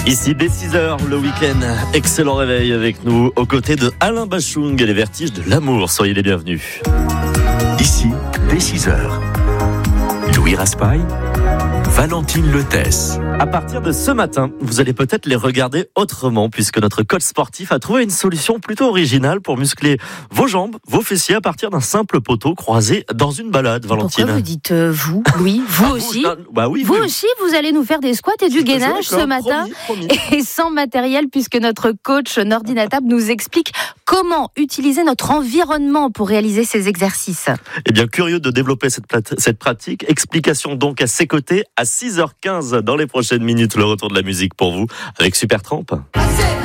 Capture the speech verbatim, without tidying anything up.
Ici, dès six heures, le week-end, excellent réveil avec nous, aux côtés de Alain Bachung et les vertiges de l'amour. Soyez les bienvenus. Ici, dès six heures, Louis Raspail, Valentine Letesse. À partir de ce matin, vous allez peut-être les regarder autrement, puisque notre coach sportif a trouvé une solution plutôt originale pour muscler vos jambes, vos fessiers à partir d'un simple poteau croisé dans une balade, Valentine. Pourquoi vous dites euh, vous, Louis, vous Ah, aussi vous, bah oui, Vous oui. aussi, vous allez nous faire des squats et du gainage ce matin, promis, promis. et sans matériel, puisque notre coach Nordinatab nous explique comment utiliser notre environnement pour réaliser ces exercices. Eh bien, curieux de développer cette, plat- cette pratique. Explication donc à ses côtés à six heures quinze dans les prochaines minutes. Le retour de la musique pour vous avec Supertramp.